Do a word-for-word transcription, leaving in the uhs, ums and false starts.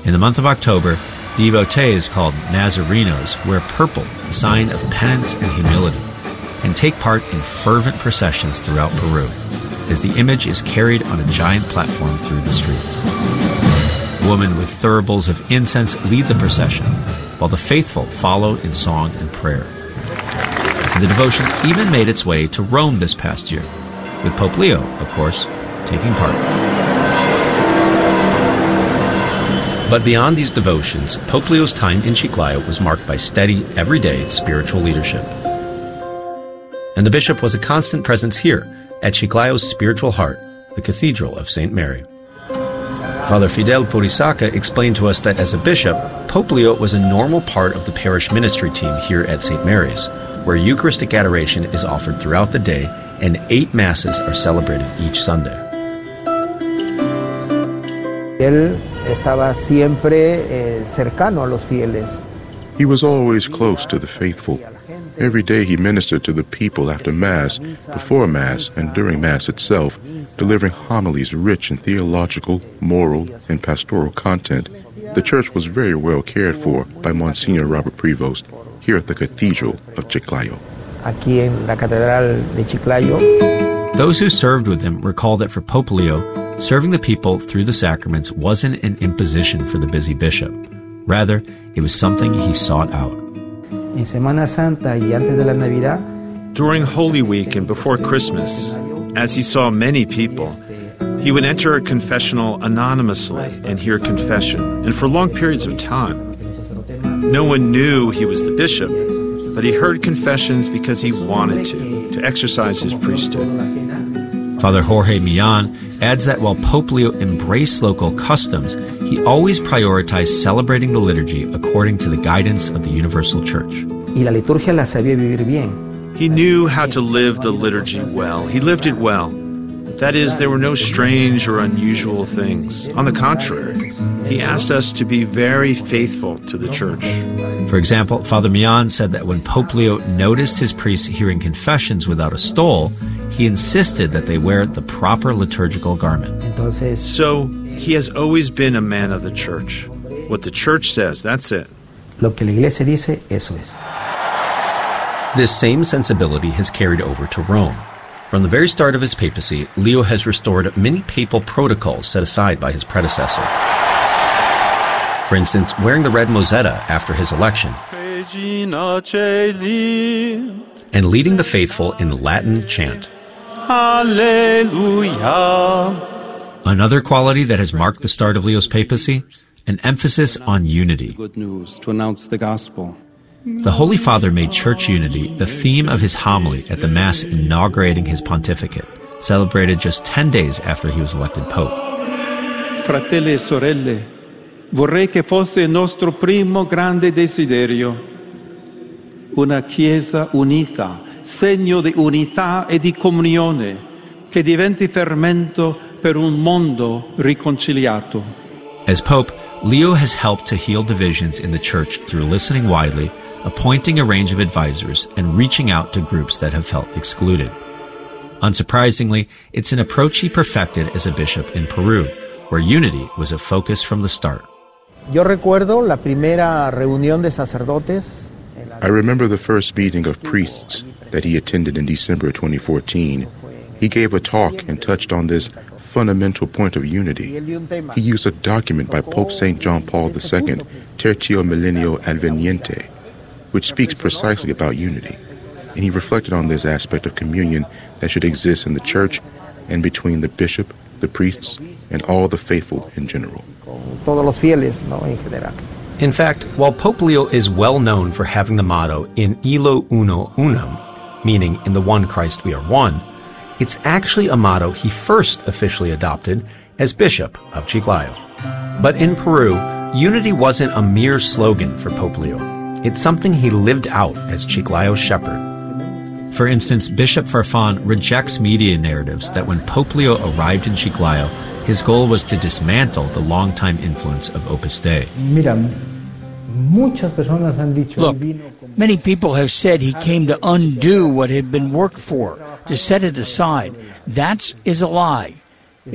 In the month of October, devotees called Nazarenos wear purple, a sign of penance and humility, and take part in fervent processions throughout Peru, as the image is carried on a giant platform through the streets. Women with thuribles of incense lead the procession, while the faithful follow in song and prayer. And the devotion even made its way to Rome this past year, with Pope Leo, of course, taking part. But beyond these devotions, Pope Leo's time in Chiclayo was marked by steady, everyday spiritual leadership. And the bishop was a constant presence here, at Chiclayo's spiritual heart, the Cathedral of Saint Mary. Father Fidel Purisaca explained to us that as a bishop, Pope Leo was a normal part of the parish ministry team here at Saint Mary's, where Eucharistic adoration is offered throughout the day and eight masses are celebrated each Sunday. Él estaba siempre eh, cercano a los fieles. He was always close to the faithful. Every day he ministered to the people after Mass, before Mass, and during Mass itself, delivering homilies rich in theological, moral, and pastoral content. The church was very well cared for by Monsignor Robert Prevost here at the Cathedral of Chiclayo. Aquí en la Catedral de Chiclayo. Those who served with him recall that for Pope Leo, serving the people through the sacraments wasn't an imposition for the busy bishop. Rather, it was something he sought out. En Semana Santa y antes de la Navidad, during Holy Week and before Christmas, as he saw many people, he would enter a confessional anonymously and hear confession, and for long periods of time. No one knew he was the bishop, but he heard confessions because he wanted to, to exercise his priesthood. Father Jorge Millan adds that while Pope Leo embraced local customs, he always prioritized celebrating the liturgy according to the guidance of the Universal Church. Y la liturgia la sabía vivir bien. He knew how to live the liturgy well. He lived it well. That is, there were no strange or unusual things. On the contrary, he asked us to be very faithful to the Church. For example, Father Millan said that when Pope Leo noticed his priests hearing confessions without a stole, he insisted that they wear the proper liturgical garment. So, he has always been a man of the Church. What the Church says, that's it. Lo que la Iglesia dice, eso es. This same sensibility has carried over to Rome. From the very start of his papacy, Leo has restored many papal protocols set aside by his predecessor. For instance, wearing the red mozzetta after his election, and leading the faithful in the Latin chant. Hallelujah. Another quality that has marked the start of Leo's papacy, an emphasis on unity. Good news, to announce the gospel. The Holy Father made church unity the theme of his homily at the Mass inaugurating his pontificate, celebrated just ten days after he was elected Pope. Fratelli e sorelle, vorrei che fosse il nostro primo grande desiderio, una Chiesa unita, segno di unità e di comunione, che diventi fermento per un mondo riconciliato. As Pope, Leo has helped to heal divisions in the Church through listening widely, appointing a range of advisors, and reaching out to groups that have felt excluded. Unsurprisingly, it's an approach he perfected as a bishop in Peru, where unity was a focus from the start. Yo recuerdo la primera reunión de sacerdotes. I remember the first meeting of priests that he attended in December twenty fourteen. He gave a talk and touched on this fundamental point of unity. He used a document by Pope Saint John Paul the Second, Tertio Millennio Adveniente, which speaks precisely about unity. And he reflected on this aspect of communion that should exist in the Church and between the bishop, the priests, and all the faithful in general. Todos los fieles, ¿no? En general. In fact, while Pope Leo is well known for having the motto in Illo Uno Unum, meaning in the one Christ we are one, it's actually a motto he first officially adopted as Bishop of Chiclayo. But in Peru, unity wasn't a mere slogan for Pope Leo. It's something he lived out as Chiclayo's shepherd. For instance, Bishop Farfan rejects media narratives that when Pope Leo arrived in Chiclayo, his goal was to dismantle the longtime influence of Opus Dei. Look, many people have said he came to undo what had been worked for, to set it aside. That is a lie.